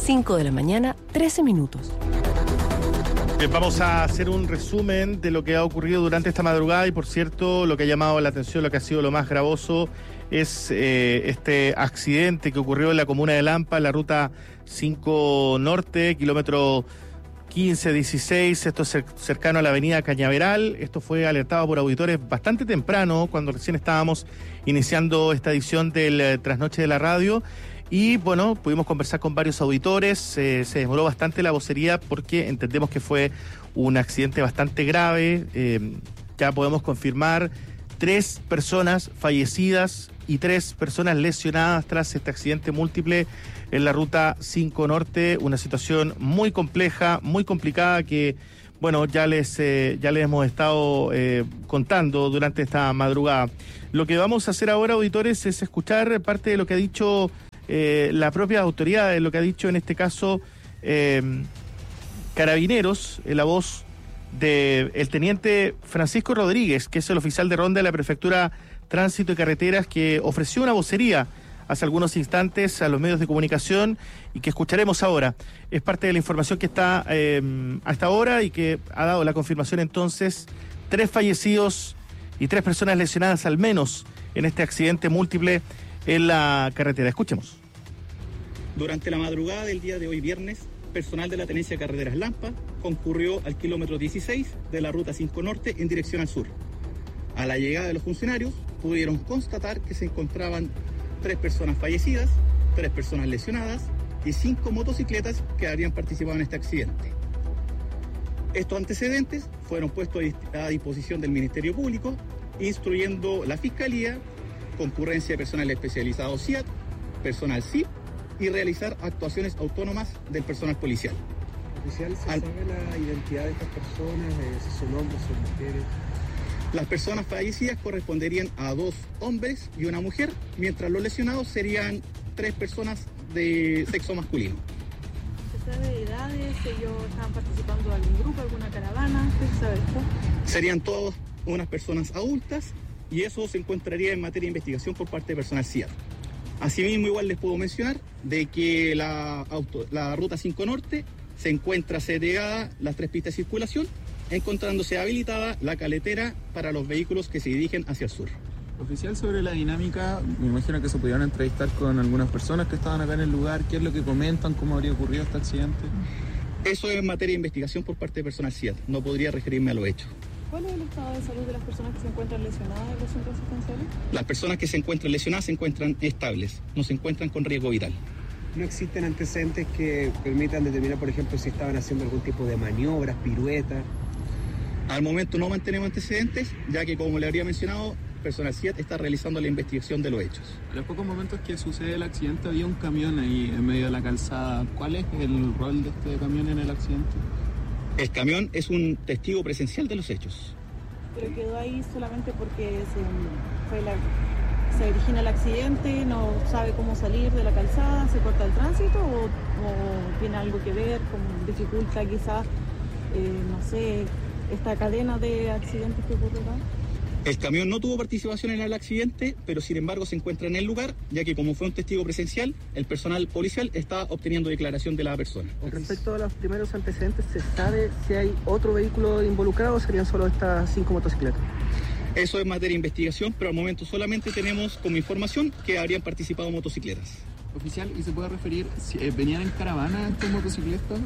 5 de la mañana, 13 minutos. Vamos a hacer un resumen de lo que ha ocurrido durante esta madrugada y, por cierto, lo que ha llamado la atención, lo que ha sido lo más gravoso es este accidente que ocurrió en la comuna de Lampa, en la ruta 5 Norte, kilómetro 15-16, esto es cercano a la avenida Cañaveral. Esto fue alertado por auditores bastante temprano, cuando recién estábamos iniciando esta edición del Trasnoche de la Radio. Y bueno, pudimos conversar con varios auditores, se demoró bastante la vocería porque entendemos que fue un accidente bastante grave. Ya podemos confirmar 3 personas fallecidas y 3 personas lesionadas tras este accidente múltiple en la ruta 5 Norte, una situación muy compleja, muy complicada que, bueno, ya les hemos estado contando durante esta madrugada. Lo que vamos a hacer ahora, auditores, es escuchar parte de lo que ha dicho la propia autoridad, lo que ha dicho en este caso Carabineros, en la voz del teniente Francisco Rodríguez, que es el oficial de ronda de la Prefectura Tránsito y Carreteras, que ofreció una vocería hace algunos instantes a los medios de comunicación y que escucharemos ahora. Es parte de la información que está hasta ahora y que ha dado la confirmación entonces 3 fallecidos y 3 personas lesionadas al menos en este accidente múltiple en la carretera. Escuchemos. Durante la madrugada del día de hoy viernes, personal de la Tenencia de Carreteras Lampa concurrió al kilómetro 16 de la ruta 5 Norte en dirección al sur. A la llegada de los funcionarios pudieron constatar que se encontraban 3 personas fallecidas, 3 personas lesionadas y 5 motocicletas que habrían participado en este accidente. Estos antecedentes fueron puestos a disposición del Ministerio Público, instruyendo la Fiscalía, concurrencia de personal especializado CIAT, personal CIP y realizar actuaciones autónomas del personal policial. Oficial, ¿se sabe la identidad de estas personas, si son hombres o mujeres? Las personas fallecidas corresponderían a 2 hombres y una mujer, mientras los lesionados serían 3 personas de sexo masculino. ¿Se sabe de edades? ¿Ellos estaban participando de algún grupo, alguna caravana? ¿Qué se sabe esto? Serían todas unas personas adultas y eso se encontraría en materia de investigación por parte de personal CIAT. Asimismo, igual les puedo mencionar de que la ruta 5 Norte se encuentra segregada las 3 pistas de circulación, encontrándose habilitada la caletera para los vehículos que se dirigen hacia el sur. Oficial, sobre la dinámica, me imagino que se pudieron entrevistar con algunas personas que estaban acá en el lugar. ¿Qué es lo que comentan? ¿Cómo habría ocurrido este accidente? Eso es en materia de investigación por parte de personal CIAT. No podría referirme a los hechos. ¿Cuál es el estado de salud de las personas que se encuentran lesionadas en los centros asistenciales? Las personas que se encuentran lesionadas se encuentran estables, no se encuentran con riesgo vital. ¿No existen antecedentes que permitan determinar, por ejemplo, si estaban haciendo algún tipo de maniobras, piruetas? Al momento no mantenemos antecedentes, ya que, como le habría mencionado, personal CIAT está realizando la investigación de los hechos. A los pocos momentos que sucede el accidente había un camión ahí en medio de la calzada. ¿Cuál es el rol de este camión en el accidente? El camión es un testigo presencial de los hechos. ¿Pero quedó ahí solamente porque se origina el accidente, no sabe cómo salir de la calzada, se corta el tránsito o tiene algo que ver, como dificulta quizás, no sé, esta cadena de accidentes que ocurre acá? El camión no tuvo participación en el accidente, pero sin embargo se encuentra en el lugar, ya que como fue un testigo presencial, el personal policial está obteniendo declaración de la persona. Respecto a los primeros antecedentes, ¿se sabe si hay otro vehículo involucrado o serían solo estas 5 motocicletas? Eso es materia de investigación, pero al momento solamente tenemos como información que habrían participado motocicletas. Oficial, ¿y se puede referir si venían en caravana estos motocicletas?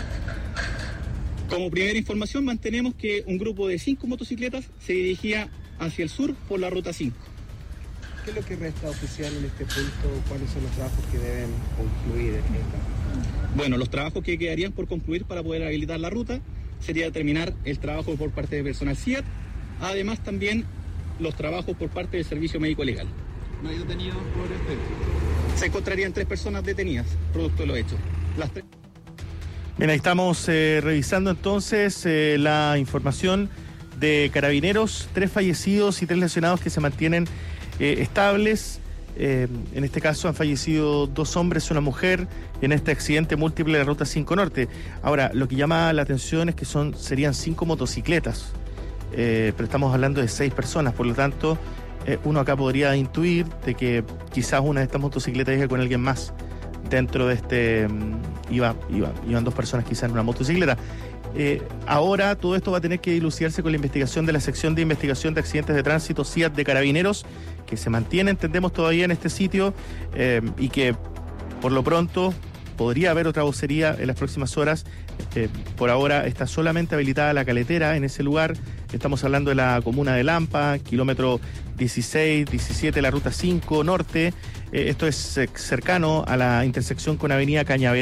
Como primera información mantenemos que un grupo de 5 motocicletas se dirigía hacia el sur por la ruta 5. ¿Qué es lo que resta, oficial, en este punto? ¿Cuáles son los trabajos que deben concluir? Bueno, los trabajos que quedarían por concluir para poder habilitar la ruta sería terminar el trabajo por parte de personal CIAT, además también los trabajos por parte del Servicio Médico Legal. ¿No hay detenidos por este? Se encontrarían 3 personas detenidas, producto de los hechos. Bien, ahí estamos revisando entonces la información de Carabineros, 3 fallecidos y 3 lesionados que se mantienen estables. En este caso han fallecido 2 hombres y una mujer en este accidente múltiple de la ruta 5 Norte. Ahora, lo que llama la atención es que serían 5 motocicletas, pero estamos hablando de 6 personas, por lo tanto, uno acá podría intuir de que quizás una de estas motocicletas iba con alguien más dentro de iban dos personas quizás en una motocicleta. Ahora todo esto va a tener que dilucidarse con la investigación de la sección de investigación de accidentes de tránsito CIAT de Carabineros, que se mantiene, entendemos, todavía en este sitio, y que por lo pronto podría haber otra vocería en las próximas horas. Por ahora está solamente habilitada la caletera en ese lugar. Estamos hablando de la comuna de Lampa, kilómetro 16, 17, la ruta 5 norte. Esto es cercano a la intersección con avenida Cañaveral.